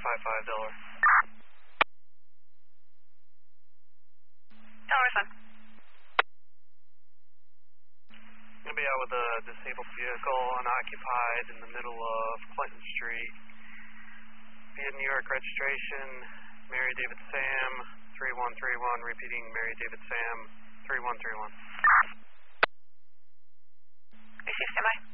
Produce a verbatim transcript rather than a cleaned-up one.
five five Delaware. Delaware Sun. Gonna be out with a disabled vehicle, unoccupied, in the middle of Clinton Street. Be a New York registration, Mary David Sam, three one three one, repeating Mary David Sam, three one three one. Receive, stand by.